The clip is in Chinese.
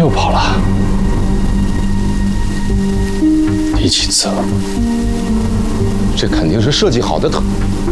又跑了。李启泽，这肯定是设计好的